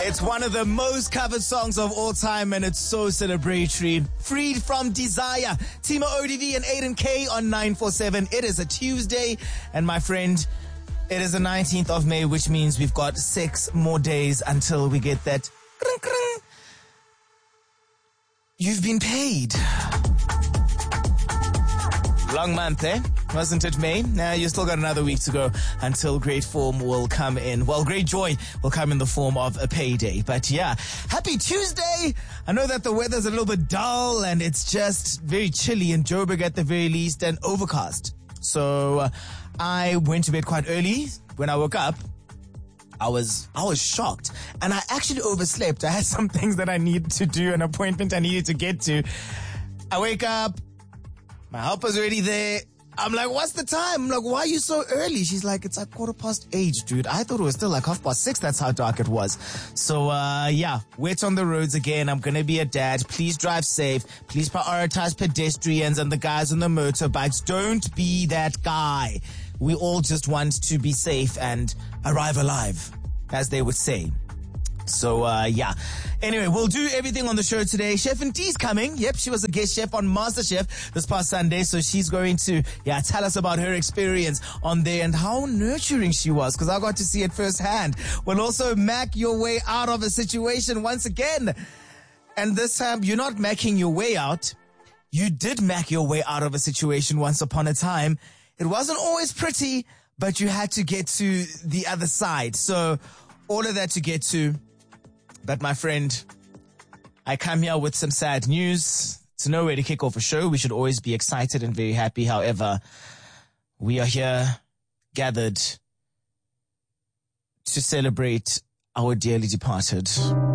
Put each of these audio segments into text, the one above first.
It's one of the most covered songs of all time, and it's so celebratory. Freed from Desire. Timo ODV and Aiden K on 947. It is a Tuesday, and my friend, it is the 19th of May, which means we've got 6 more days until we get that. You've been paid. Long month, eh? Wasn't it May? Nah, you still got another week to go until great form will come in. Well, great joy will come in the form of a payday. But yeah, happy Tuesday. I know that the weather's a little bit dull and it's just very chilly in Joburg at the very least and overcast. So I went to bed quite early. When I woke up, I was shocked, and I actually overslept. I had some things that I needed to do, an appointment I needed to get to. I wake up. My helper's already there. I'm like, what's the time? I'm like, why are you so early? She's like, it's like 8:15, dude. I thought it was still like 6:30. That's how dark it was. So, yeah, wet on the roads again. I'm going to be a dad. Please drive safe. Please prioritize pedestrians and the guys on the motorbikes. Don't be that guy. We all just want to be safe and arrive alive, as they would say. So, yeah. Anyway, we'll do everything on the show today. Chef Nti's coming. Yep, she was a guest chef on MasterChef this past Sunday. So she's going to, tell us about her experience on there and how nurturing she was, because I got to see it firsthand. We'll also mac your way out of a situation once again. And this time, you're not macking your way out. You did mac your way out of a situation once upon a time. It wasn't always pretty, but you had to get to the other side. So all of that to get to. But my friend, I come here with some sad news. It's no way to kick off a show. We should always be excited and very happy. However, we are here gathered to celebrate our dearly departed.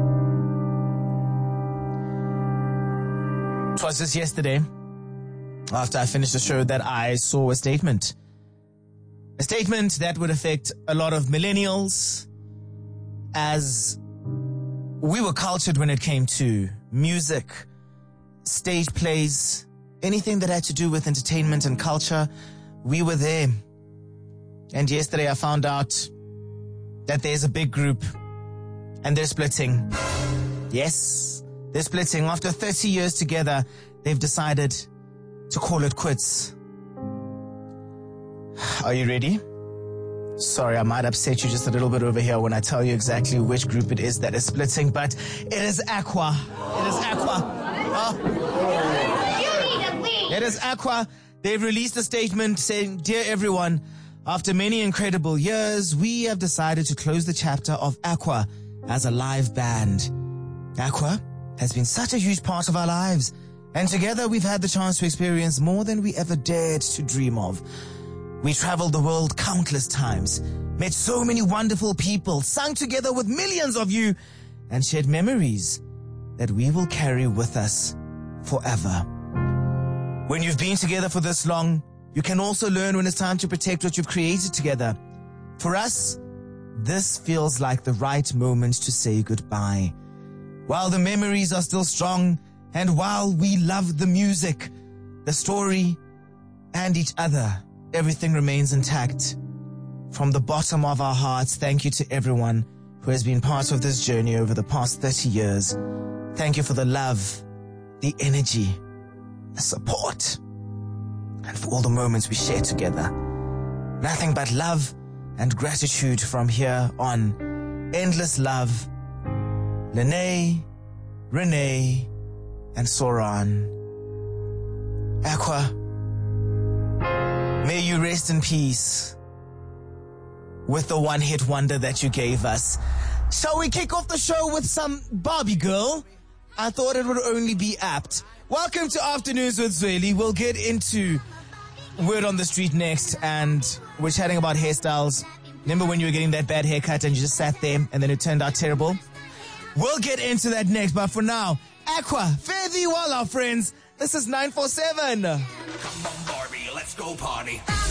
It was just yesterday, after I finished the show, that I saw a statement. A statement that would affect a lot of millennials, as we were cultured when it came to music, stage plays, anything that had to do with entertainment and culture. We were there. And yesterday I found out that there's a big group and they're splitting. Yes, they're splitting. After 30 years together, they've decided to call it quits. Are you ready? Sorry, I might upset you just a little bit over here when I tell you exactly which group it is that is splitting, but it is Aqua. It is Aqua. You need to leave. It is Aqua. They've released a statement saying, "Dear everyone, after many incredible years, we have decided to close the chapter of Aqua as a live band. Aqua has been such a huge part of our lives, and together we've had the chance to experience more than we ever dared to dream of. We traveled the world countless times, met so many wonderful people, sung together with millions of you, and shared memories that we will carry with us forever. When you've been together for this long, you can also learn when it's time to protect what you've created together. For us, this feels like the right moment to say goodbye. While the memories are still strong, and while we love the music, the story, and each other, everything remains intact. From the bottom of our hearts, thank you to everyone who has been part of this journey over the past 30 years. Thank you for the love, the energy, the support, and for all the moments we shared together. Nothing but love and gratitude from here on. Endless love. Lene, Renee, and Soran. Aqua, may you rest in peace with the one-hit wonder that you gave us. Shall we kick off the show with some Barbie Girl? I thought it would only be apt. Welcome to Afternoons with Zweli. We'll get into Word on the Street next, and we're chatting about hairstyles. Remember when you were getting that bad haircut and you just sat there and then it turned out terrible? We'll get into that next, but for now, Aqua, fare thee well, our friends. This is 947. Come on, Barbie, let's go party.